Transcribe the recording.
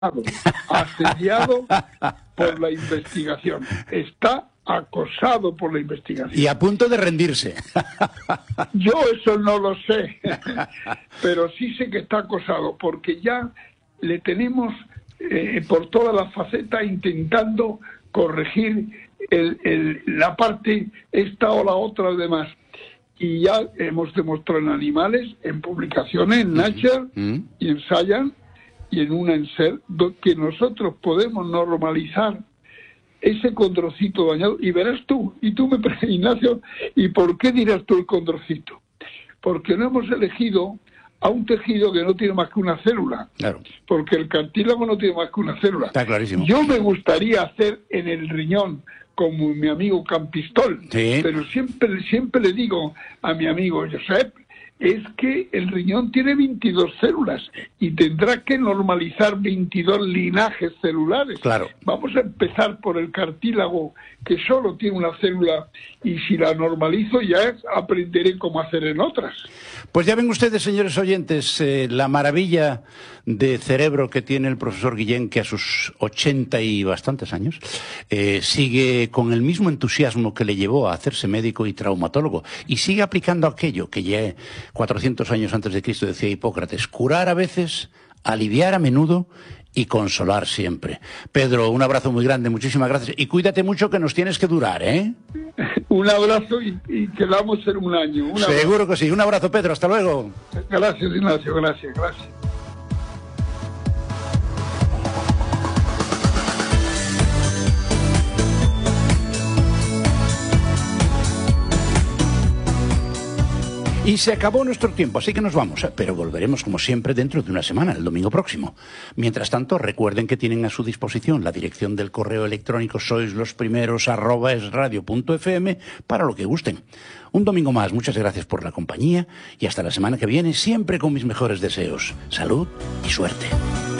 asediado por la investigación. Está acosado por la investigación. Y a punto de rendirse. Yo eso no lo sé, pero sí sé que está acosado, porque ya le tenemos por todas las facetas intentando corregir la parte esta o la otra, además. Y ya hemos demostrado en animales, en publicaciones, en Nature y en Science, y en una en Cell, que nosotros podemos normalizar ese condrocito dañado. Y verás tú, Ignacio, ¿y por qué dirás tú el condrocito? Porque no hemos elegido a un tejido que no tiene más que una célula. Claro. Porque el cartílago no tiene más que una célula. Está clarísimo. Yo me gustaría hacer en el riñón como mi amigo Campistol, sí. Pero siempre le digo a mi amigo Josep, es que el riñón tiene 22 células y tendrá que normalizar 22 linajes celulares. Claro. Vamos a empezar por el cartílago, que solo tiene una célula, y si la normalizo ya aprenderé cómo hacer en otras. Pues ya ven ustedes, señores oyentes, la maravilla de cerebro que tiene el profesor Guillén, que a sus 80 y bastantes años sigue con el mismo entusiasmo que le llevó a hacerse médico y traumatólogo, y sigue aplicando aquello que ya 400 años antes de Cristo decía Hipócrates: curar a veces, aliviar a menudo y consolar siempre. Pedro, un abrazo muy grande, muchísimas gracias, y cuídate mucho, que nos tienes que durar, ¿eh? Un abrazo y quedamos en un año. Seguro que sí. Un abrazo, Pedro, hasta luego. Gracias, Ignacio, gracias. Y se acabó nuestro tiempo, así que nos vamos, pero volveremos como siempre dentro de una semana, el domingo próximo. Mientras tanto, recuerden que tienen a su disposición la dirección del correo electrónico soislosprimeros@esradio.fm para lo que gusten. Un domingo más, muchas gracias por la compañía y hasta la semana que viene, siempre con mis mejores deseos. Salud y suerte.